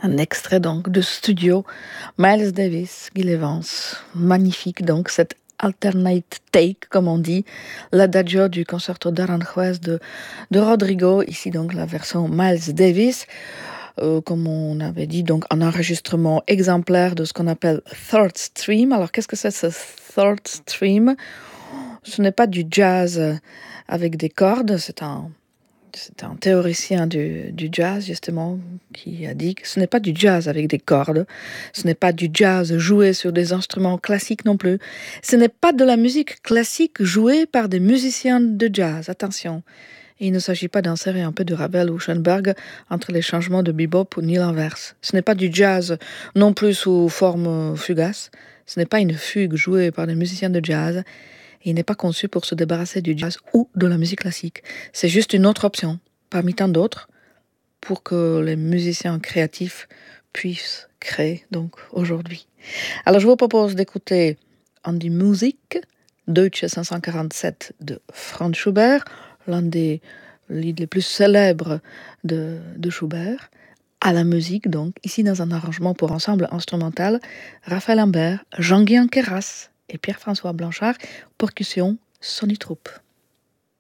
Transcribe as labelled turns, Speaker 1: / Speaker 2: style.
Speaker 1: Un extrait donc de studio, Miles Davis, Gil Evans. Magnifique donc cette alternate take, comme on dit, l'adagio du concerto d'Aranjuez de Rodrigo, ici donc la version Miles Davis. Comme on avait dit, donc un enregistrement exemplaire de ce qu'on appelle third stream. Alors qu'est-ce que c'est ce third stream? Ce n'est pas du jazz avec des cordes, c'est un théoricien du jazz, justement, qui a dit que ce n'est pas du jazz avec des cordes, ce n'est pas du jazz joué sur des instruments classiques non plus, ce n'est pas de la musique classique jouée par des musiciens de jazz, attention. Et il ne s'agit pas d'insérer un peu de Ravel ou Schoenberg entre les changements de bebop ni l'inverse. Ce n'est pas du jazz non plus sous forme fugace, ce n'est pas une fugue jouée par des musiciens de jazz, et il n'est pas conçu pour se débarrasser du jazz ou de la musique classique. C'est juste une autre option, parmi tant d'autres, pour que les musiciens créatifs puissent créer donc aujourd'hui. Alors je vous propose d'écouter An die Musik, Deutsche 547 de Franz Schubert, l'un des livres les plus célèbres de Schubert, à la musique donc, ici dans un arrangement pour ensemble instrumental, Raphaël Imbert, Jean-Guy Anqueras et Pierre-François Blanchard, percussion, Sony Troupe.